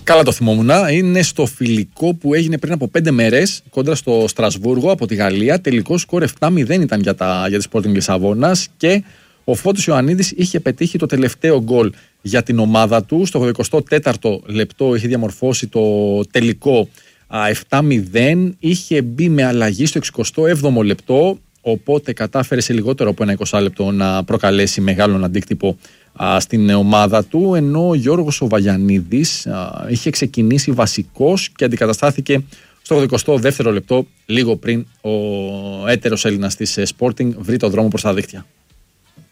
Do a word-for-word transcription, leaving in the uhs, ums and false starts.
Καλά το θυμόμουν. Είναι στο φιλικό που έγινε πριν από πέντε μέρες κόντρα στο Στρασβούργο από τη Γαλλία. Τελικό σκορ επτά μηδέν ήταν για, τα, για τη Sporting Λισαβόνας και ο Φώτης Ιωαννίδης είχε πετύχει το τελευταίο γκολ για την ομάδα του. Στο εικοστό τέταρτο λεπτό είχε διαμορφώσει το τελικό επτά μηδέν. Είχε μπει με αλλαγή στο εξηκοστό έβδομο λεπτό, οπότε κατάφερε σε λιγότερο από ένα είκοσι λεπτό να προκαλέσει μεγάλον αντίκτυπο α, στην ομάδα του, ενώ ο Γιώργος ο Βαγιανίδης α, είχε ξεκινήσει βασικός και αντικαταστάθηκε στο ογδοηκοστό δεύτερο λεπτό, λίγο πριν ο έτερος Έλληνας της Sporting βρει το δρόμο προς τα δίκτυα.